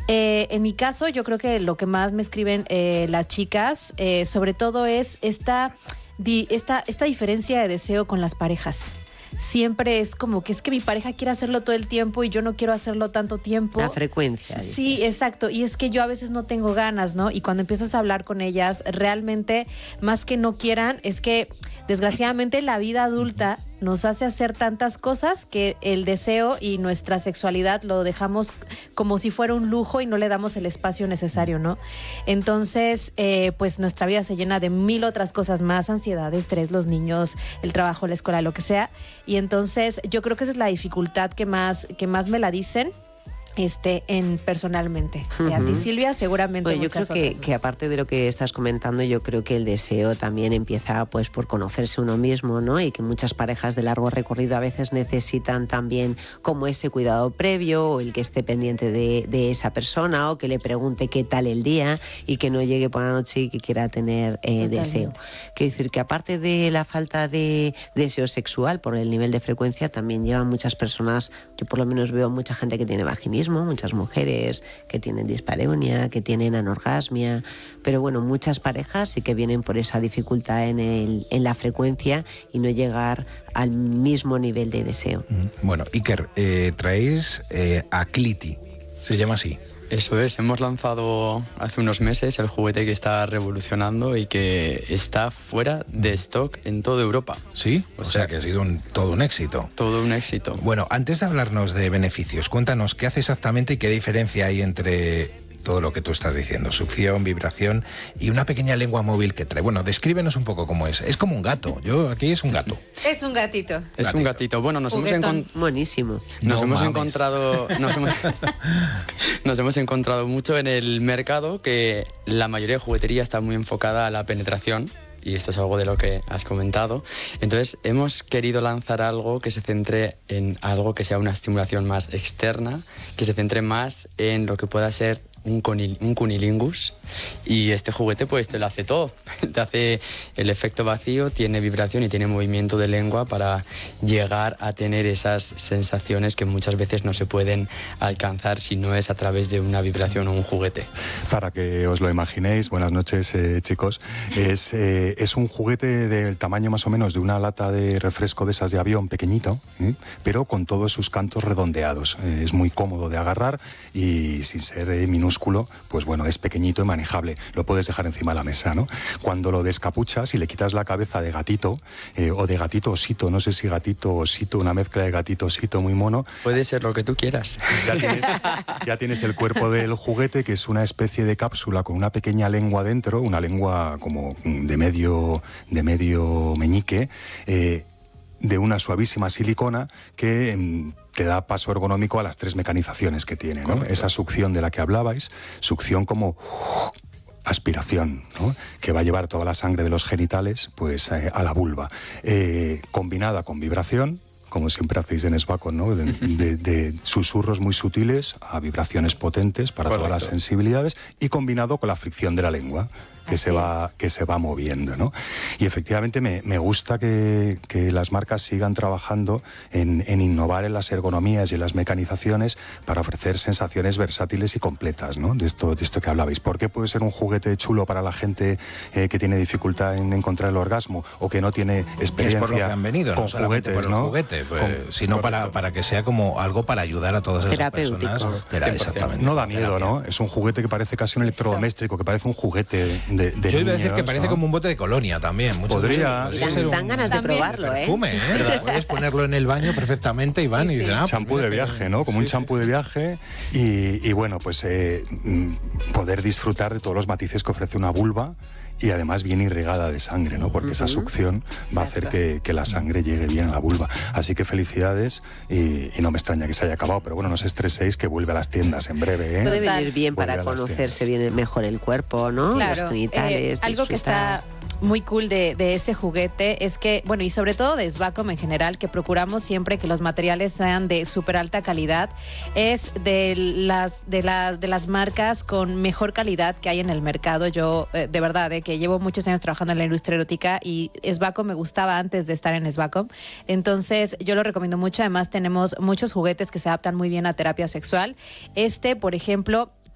En mi caso, yo creo que lo que más me escriben las chicas, sobre todo es esta diferencia de deseo con las parejas. Siempre es como que es que mi pareja quiere hacerlo todo el tiempo y yo no quiero hacerlo tanto tiempo. La frecuencia. Sí, exacto. Y es que yo a veces no tengo ganas, ¿no? Y cuando empiezas a hablar con ellas, realmente, más que no quieran, es que desgraciadamente la vida adulta nos hace hacer tantas cosas que el deseo y nuestra sexualidad lo dejamos como si fuera un lujo y no le damos el espacio necesario, ¿no? Entonces, pues nuestra vida se llena de 1000 otras cosas más, ansiedad, estrés, los niños, el trabajo, la escuela, lo que sea. Y entonces yo creo que esa es la dificultad que más me la dicen. Personalmente. Y a ti, Silvia, seguramente yo creo que aparte de lo que estás comentando, yo creo que el deseo también empieza pues por conocerse uno mismo, ¿no? Y que muchas parejas de largo recorrido a veces necesitan también como ese cuidado previo, o el que esté pendiente de esa persona, o que le pregunte qué tal el día y que no llegue por la noche y que quiera tener deseo. Quiero decir que aparte de la falta de deseo sexual por el nivel de frecuencia, también llevan muchas personas, yo por lo menos veo mucha gente que tiene vaginismo, muchas mujeres que tienen dispareunia, que tienen anorgasmia, pero bueno, muchas parejas sí que vienen por esa dificultad en la frecuencia y no llegar al mismo nivel de deseo. Bueno, Iker, traéis a Cliti, se llama así. Eso es, hemos lanzado hace unos meses el juguete que está revolucionando y que está fuera de stock en toda Europa. ¿Sí? O sea que ha sido todo un éxito. Todo un éxito. Bueno, antes de hablarnos de beneficios, cuéntanos qué hace exactamente y qué diferencia hay entre todo lo que tú estás diciendo, succión, vibración y una pequeña lengua móvil que trae. Bueno, descríbenos un poco cómo es. Es como un gato. Aquí es un gato. Es un gatito. Es un gatito. Bueno, nos hemos encontrado... Buenísimo. Nos hemos encontrado mucho en el mercado que la mayoría de juguetería está muy enfocada a la penetración. Y esto es algo de lo que has comentado. Entonces, hemos querido lanzar algo que se centre en algo que sea una estimulación más externa, que se centre más en lo que pueda ser un cunilingus, y este juguete pues te lo hace todo. Te hace el efecto vacío, tiene vibración y tiene movimiento de lengua para llegar a tener esas sensaciones que muchas veces no se pueden alcanzar si no es a través de una vibración o un juguete. Para que os lo imaginéis, buenas noches chicos, es un juguete del tamaño más o menos de una lata de refresco de esas de avión pequeñito, pero con todos sus cantos redondeados. Es muy cómodo de agarrar y sin ser minúsculo, pues bueno, es pequeñito y manejable. Lo puedes dejar encima de la mesa, ¿no? Cuando lo descapuchas y le quitas la cabeza de gatito, o de gatito osito, no sé si gatito osito, una mezcla de gatito osito muy mono. Puede ser lo que tú quieras. Ya tienes el cuerpo del juguete, que es una especie de cápsula con una pequeña lengua dentro, una lengua como de medio meñique, de una suavísima silicona que te da paso ergonómico a las 3 mecanizaciones que tiene, ¿no? Esa succión de la que hablabais, succión como aspiración, ¿no? Que va a llevar toda la sangre de los genitales pues a la vulva, combinada con vibración, como siempre hacéis en Svacom, ¿no? De susurros muy sutiles a vibraciones potentes para todas las sensibilidades, y combinado con la fricción de la lengua que se va moviendo, ¿no? Y efectivamente me gusta que las marcas sigan trabajando en innovar en las ergonomías y en las mecanizaciones para ofrecer sensaciones versátiles y completas, ¿no? De esto que hablabais. ¿Por qué puede ser un juguete chulo para la gente que tiene dificultad en encontrar el orgasmo o que no tiene experiencia? Es por lo que han venido, con no solamente juguetes, por el ¿no? juguete, sino para que sea como algo para ayudar a todas esas personas. Exactamente. No da miedo, ¿no? Es un juguete que parece casi un electrodoméstico, que parece un juguete de yo iba a decir niños, que parece, ¿no?, como un bote de colonia también. Podría ser dan ganas de probarlo, perfume, Puedes ponerlo en el baño perfectamente, Iván. Sí, sí. Y champú de viaje, ¿no? Como un champú de viaje. Y bueno, pues poder disfrutar de todos los matices que ofrece una vulva, y además bien irrigada de sangre, ¿no? Porque esa succión va a hacer que la sangre llegue bien a la vulva. Así que felicidades, y no me extraña que se haya acabado, pero bueno, no os estreséis, que vuelve a las tiendas en breve, ¿eh? Puede venir bien para conocerse bien mejor el cuerpo, ¿no? Claro, los genitales, algo que está muy cool de ese juguete es que, bueno, y sobre todo de Svacom en general, que procuramos siempre que los materiales sean de súper alta calidad, es de las marcas con mejor calidad que hay en el mercado. Yo, de verdad, que llevo muchos años trabajando en la industria erótica, y Svacom me gustaba antes de estar en Svacom. Entonces, yo lo recomiendo mucho. Además, tenemos muchos juguetes que se adaptan muy bien a terapia sexual. Por ejemplo,